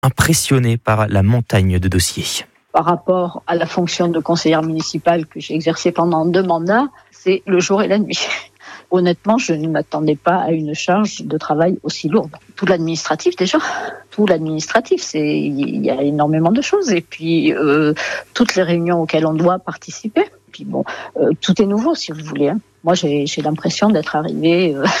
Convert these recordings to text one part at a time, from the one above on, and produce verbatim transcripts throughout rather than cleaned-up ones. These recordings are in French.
impressionnée par la montagne de dossiers. Par rapport à la fonction de conseillère municipale que j'ai exercée pendant deux mandats, c'est le jour et la nuit. Honnêtement, je ne m'attendais pas à une charge de travail aussi lourde. Tout l'administratif déjà, tout l'administratif, c'est il y a énormément de choses. Et puis euh, toutes les réunions auxquelles on doit participer. Puis bon, euh, tout est nouveau si vous voulez. Hein. Moi, j'ai, j'ai l'impression d'être arrivée euh,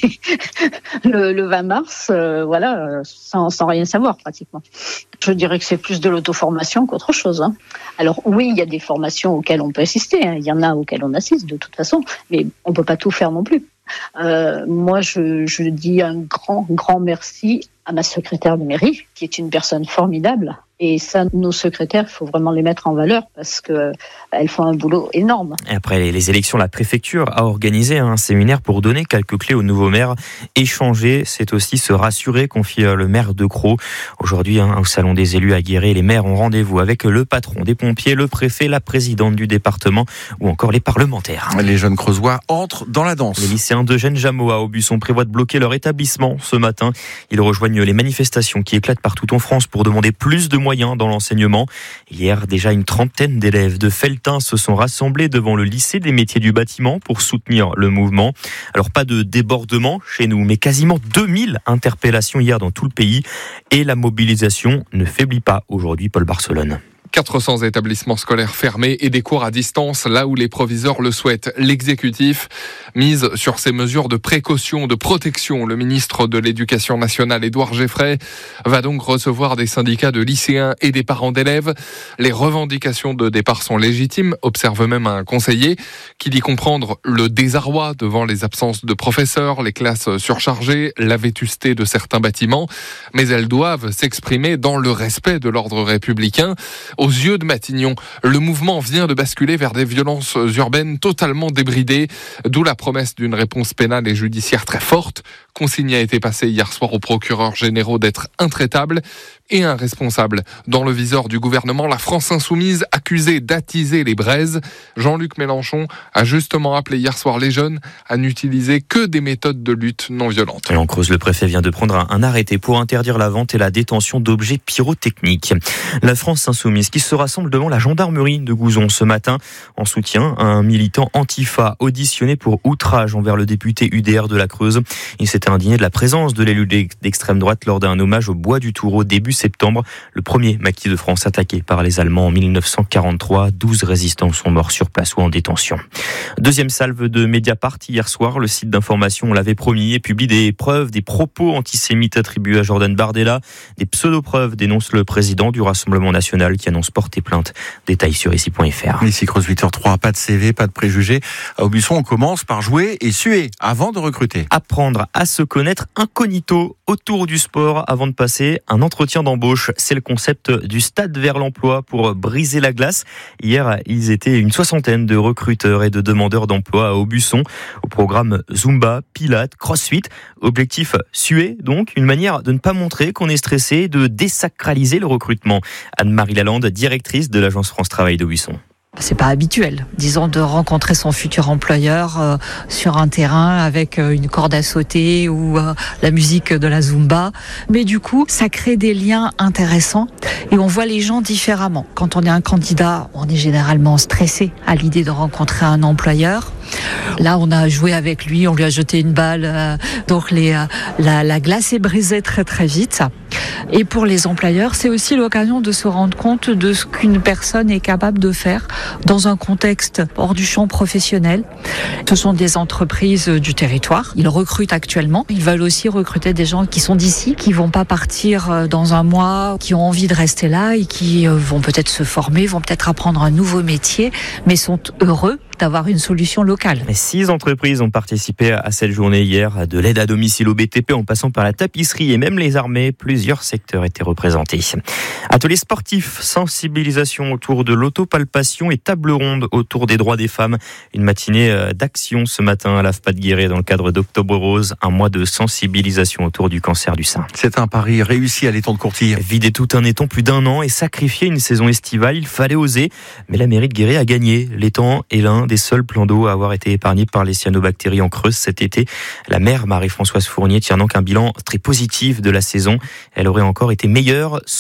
le, le vingt mars, euh, voilà, euh, sans, sans rien savoir pratiquement. Je dirais que c'est plus de l'auto-formation qu'autre chose. Hein. Alors oui, il y a des formations auxquelles on peut assister. Hein. Il y en a auxquelles on assiste de toute façon, mais on peut pas tout faire non plus. Euh, moi, je, je dis un grand, grand merci à ma secrétaire de mairie, qui est une personne formidable. Et ça, nos secrétaires, il faut vraiment les mettre en valeur parce qu'elles font un boulot énorme. Et après les élections, la préfecture a organisé un séminaire pour donner quelques clés au nouveau maire. Échanger, c'est aussi se rassurer, confie le maire de Crau. Aujourd'hui, hein, au salon des élus à Guéret, les maires ont rendez-vous avec le patron des pompiers, le préfet, la présidente du département ou encore les parlementaires. Les jeunes creusois entrent dans la danse. Les lycéens d'Eugène Jameau à Aubusson prévoient de bloquer leur établissement ce matin. Ils rejoignent les manifestations qui éclatent partout en France pour demander plus de moyens dans l'enseignement. Hier, déjà une trentaine d'élèves de Felletin se sont rassemblés devant le lycée des métiers du bâtiment pour soutenir le mouvement. Alors pas de débordement chez nous, mais quasiment deux mille interpellations hier dans tout le pays et la mobilisation ne faiblit pas aujourd'hui, Paul Barcelone. quatre cents établissements scolaires fermés et des cours à distance là où les proviseurs le souhaitent. L'exécutif mise sur ces mesures de précaution, de protection. Le ministre de l'Éducation nationale, Édouard Geffray, va donc recevoir des syndicats de lycéens et des parents d'élèves. Les revendications de départ sont légitimes, observe même un conseiller qui dit comprendre le désarroi devant les absences de professeurs, les classes surchargées, la vétusté de certains bâtiments. Mais elles doivent s'exprimer dans le respect de l'ordre républicain. Aux yeux de Matignon, le mouvement vient de basculer vers des violences urbaines totalement débridées, d'où la promesse d'une réponse pénale et judiciaire très forte. Consigne a été passée hier soir aux procureurs généraux d'être intraitables et irresponsables. Dans le viseur du gouvernement, la France insoumise accusée d'attiser les braises. Jean-Luc Mélenchon a justement appelé hier soir les jeunes à n'utiliser que des méthodes de lutte non violentes. Et en Creuse, le préfet vient de prendre un arrêté pour interdire la vente et la détention d'objets pyrotechniques. La France insoumise qui se rassemble devant la gendarmerie de Gouzon ce matin en soutien à un militant antifa auditionné pour outrage envers le député U D R de la Creuse. Il s'était indigné de la présence de l'élu d'extrême droite lors d'un hommage au Bois du Toureau début septembre, le premier maquis de France attaqué par les Allemands en mille neuf cent quarante-trois. douze résistants sont morts sur place ou en détention. Deuxième salve de Mediapart hier soir. Le site d'information, on l'avait promis, et publie des preuves, des propos antisémites attribués à Jordan Bardella. Des pseudo-preuves dénonce le président du Rassemblement national qui annonce porter plainte. Détails sur ici point f r. Ici Creuse huit heures trois, pas de C V, pas de préjugés. À Aubusson, on commence par jouer et suer avant de recruter. Apprendre à se connaître incognito autour du sport avant de passer un entretien d'embauche. C'est le concept du stade vers l'emploi pour briser la glace. Hier, ils étaient une soixantaine de recruteurs et de demandeurs d'emploi à Aubusson au programme Zumba, Pilates, Crossfit. Objectif suer, donc une manière de ne pas montrer qu'on est stressé, de désacraliser le recrutement. Anne-Marie Lalande, directrice de l'agence France Travail d'Aubusson. C'est pas habituel, disons, de rencontrer son futur employeur euh, sur un terrain avec euh, une corde à sauter ou euh, la musique de la Zumba. Mais du coup, ça crée des liens intéressants et on voit les gens différemment. Quand on est un candidat, on est généralement stressé à l'idée de rencontrer un employeur. Là, on a joué avec lui, on lui a jeté une balle, euh, donc les, euh, la, la glace est brisée très très vite. Et pour les employeurs, c'est aussi l'occasion de se rendre compte de ce qu'une personne est capable de faire dans un contexte hors du champ professionnel. Ce sont des entreprises du territoire. Ils recrutent actuellement. Ils veulent aussi recruter des gens qui sont d'ici, qui vont pas partir dans un mois, qui ont envie de rester là et qui vont peut-être se former, vont peut-être apprendre un nouveau métier, mais sont heureux d'avoir une solution locale. Et six entreprises ont participé à cette journée hier, de l'aide à domicile au B T P en passant par la tapisserie et même les armées. Plusieurs secteurs étaient représentés. Atelier sportif, sensibilisation autour de l'autopalpation et table ronde autour des droits des femmes. Une matinée d'action ce matin à l'A F P A de Guéret dans le cadre d'Octobre Rose, un mois de sensibilisation autour du cancer du sein. C'est un pari réussi à l'étang de Courtille. Vider tout un étang plus d'un an et sacrifier une saison estivale, il fallait oser. Mais la mairie de Guéret a gagné. L'étang est l'un des seuls plans d'eau à avoir été épargné par les cyanobactéries en Creuse cet été. La maire Marie-Françoise Fournier tient donc un bilan très positif de la saison. Elle aurait encore été meilleure